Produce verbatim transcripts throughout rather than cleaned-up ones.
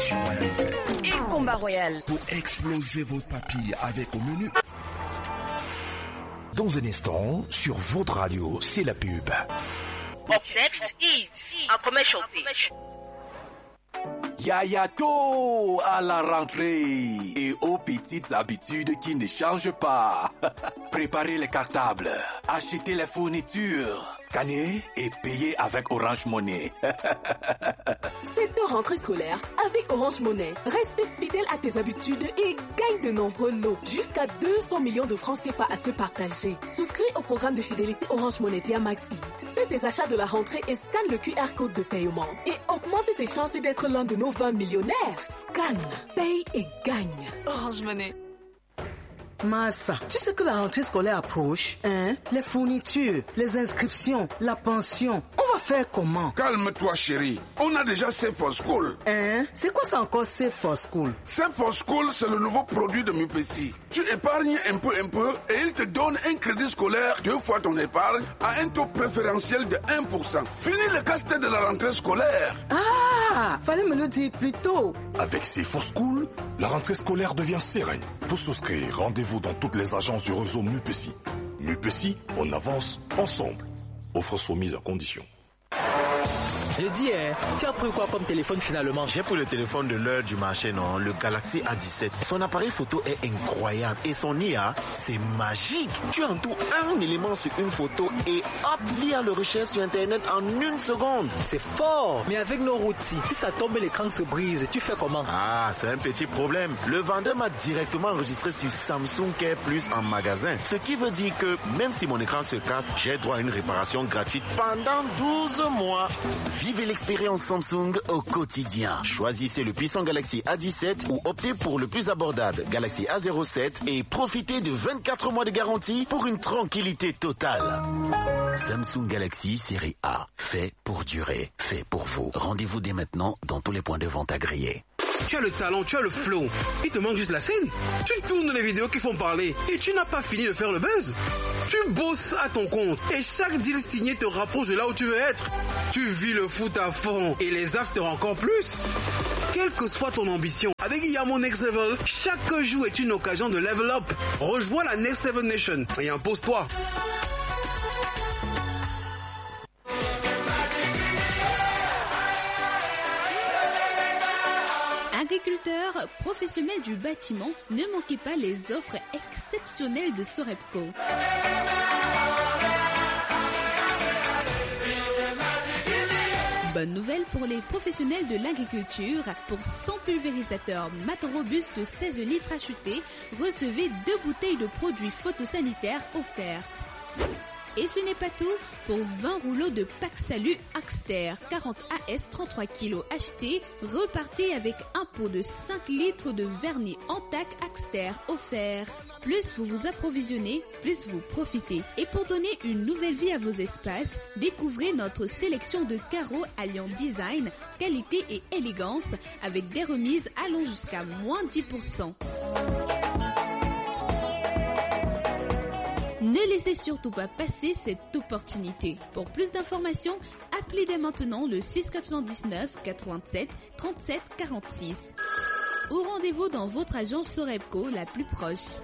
Et combat royal. Pour exploser votre papille avec au menu. Dans un instant, sur votre radio, c'est la pub. Up next is a commercial pitch. Yayato à la rentrée et aux petites habitudes qui ne changent pas. Préparez les cartables, achetez les fournitures, scannez et payez avec Orange Money. C'est ta rentrée scolaire avec Orange Money. Reste fidèle à tes habitudes et gagne de nombreux lots. Jusqu'à deux cents millions de francs C F A à se partager. Souscris au programme de fidélité Orange Money via MaxEat. Fais tes achats de la rentrée et scanne le Q R code de paiement. Et augmente tes chances d'être l'un de nos vingt millionnaires. Scanne, paye et gagne. Orange Money. Massa, tu sais que la rentrée scolaire approche, hein? Les fournitures, les inscriptions, la pension, on va faire comment? Calme-toi chérie, on a déjà Save for School. Hein? C'est quoi ça encore Save for School? Save for School, c'est le nouveau produit de Mupesi. Tu épargnes un peu un peu et il te donne un crédit scolaire deux fois ton épargne à un taux préférentiel de un pour cent. Fini le casse-tête de la rentrée scolaire. Ah, fallait me le dire plus tôt. Avec Save for School, la rentrée scolaire devient sereine. Pour souscrire, rendez-vous dans toutes les agences du réseau Mupesi. Mupesi, on avance ensemble. Offre soumise à condition. J'ai dit, hein, tu as pris quoi comme téléphone finalement? J'ai pris le téléphone de l'heure du marché, non, le Galaxy A dix-sept. Son appareil photo est incroyable et son I A, c'est magique. Tu entoures un élément sur une photo et hop, l'I A le recherche sur Internet en une seconde. C'est fort, mais avec nos routiers, si ça tombe et l'écran se brise, tu fais comment? Ah, c'est un petit problème. Le vendeur m'a directement enregistré sur Samsung Care Plus en magasin. Ce qui veut dire que même si mon écran se casse, j'ai droit à une réparation gratuite pendant douze mois. Vivez l'expérience Samsung au quotidien. Choisissez le puissant Galaxy A dix-sept ou optez pour le plus abordable Galaxy A zéro sept et profitez de vingt-quatre mois de garantie pour une tranquillité totale. Samsung Galaxy série A, fait pour durer, fait pour vous. Rendez-vous dès maintenant dans tous les points de vente agréés. Tu as le talent, tu as le flow. Il te manque juste la scène. Tu tournes les vidéos qui font parler et tu n'as pas fini de faire le buzz. Tu bosses à ton compte et chaque deal signé te rapproche de là où tu veux être. Tu vis le foot à fond et les afters encore plus. Quelle que soit ton ambition, avec Yamo Next Level, chaque jour est une occasion de level up. Rejoins la Next Level Nation et impose-toi. Agriculteurs, professionnels du bâtiment, ne manquez pas les offres exceptionnelles de Sorepco. Bonne nouvelle pour les professionnels de l'agriculture. Pour cent pulvérisateurs Mat Robuste seize litres achetés, recevez deux bouteilles de produits photosanitaires offertes. Et ce n'est pas tout, pour vingt rouleaux de Paxalu Axter quarante A S trente-trois kilos achetés, repartez avec un pot de cinq litres de vernis Antac Axter offert. Plus vous vous approvisionnez, plus vous profitez. Et pour donner une nouvelle vie à vos espaces, découvrez notre sélection de carreaux alliant design, qualité et élégance avec des remises allant jusqu'à moins dix pour cent. Ne laissez surtout pas passer cette opportunité. Pour plus d'informations, appelez dès maintenant le six quatre-vingt-dix-neuf quatre-vingt-sept trente-sept quarante-six. Ou rendez-vous dans votre agence Sorepco la plus proche.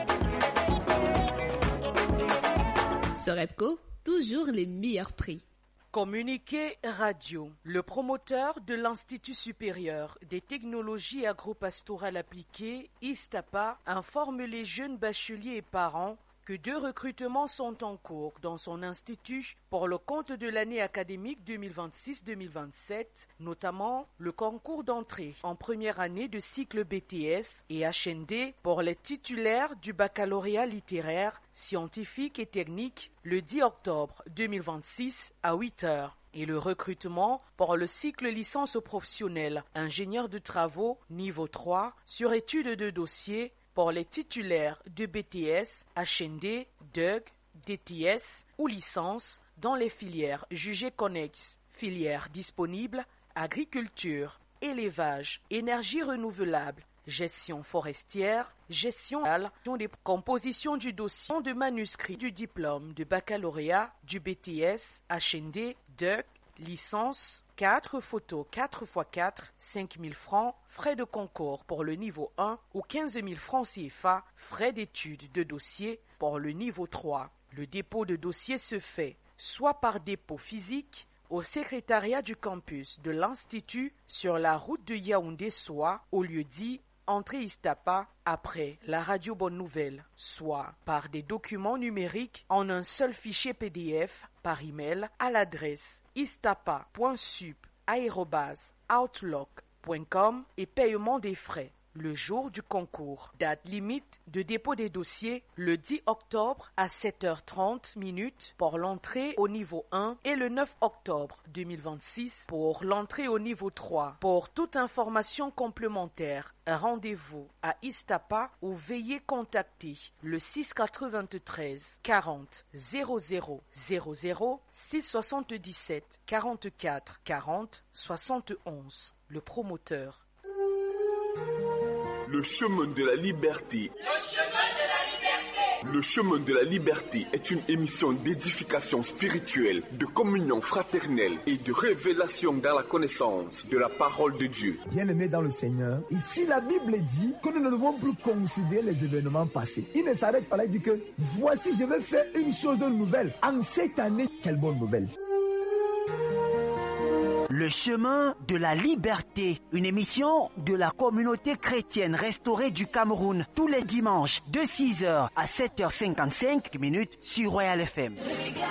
Sorepco, toujours les meilleurs prix. Communiqué radio. Le promoteur de l'Institut supérieur des technologies agro-pastorales appliquées, ISTAPA, informe les jeunes bacheliers et parents que deux recrutements sont en cours dans son institut pour le compte de l'année académique deux mille vingt-six deux mille vingt-sept, notamment le concours d'entrée en première année de cycle B T S et H N D pour les titulaires du baccalauréat littéraire, scientifique et technique le dix octobre deux mille vingt-six à huit heures. Et le recrutement pour le cycle licence professionnelle ingénieur de travaux niveau trois sur études de dossier pour les titulaires de B T S, H N D, D U G, D T S ou licence dans les filières jugées connexes, filières disponibles, agriculture, élevage, énergie renouvelable, gestion forestière, gestion des compositions du dossier de manuscrit du diplôme de baccalauréat du B T S, H N D, D U G, licence, quatre photos quatre par quatre, cinq mille francs, frais de concours pour le niveau un ou quinze mille francs C F A, frais d'étude de dossier pour le niveau trois. Le dépôt de dossier se fait soit par dépôt physique au secrétariat du campus de l'Institut sur la route de Yaoundé-Soa au lieu dit entrée Istapa après la radio Bonne Nouvelle, soit par des documents numériques en un seul fichier P D F par email à l'adresse istapa point sup arobase outlook point com et paiement des frais le jour du concours. Date limite de dépôt des dossiers le dix octobre à sept heures trente minutes pour l'entrée au niveau un et le neuf octobre deux mille vingt-six pour l'entrée au niveau trois. Pour toute information complémentaire, rendez-vous à Istapa ou veuillez contacter le six quatre-vingt-treize quarante zéro zéro zéro zéro six soixante-dix-sept quarante-quatre quarante soixante et onze. Le promoteur. Le chemin de la liberté. Le chemin de la liberté. Le chemin de la liberté est une émission d'édification spirituelle, de communion fraternelle et de révélation dans la connaissance de la parole de Dieu. Bien-aimés dans le Seigneur, ici la Bible dit que nous ne devons plus considérer les événements passés. Il ne s'arrête pas là, il dit que voici je vais faire une chose de nouvelle. En cette année, quelle bonne nouvelle. Le chemin de la liberté, une émission de la communauté chrétienne restaurée du Cameroun, tous les dimanches de six heures à sept heures cinquante-cinq minutes sur Royal F M.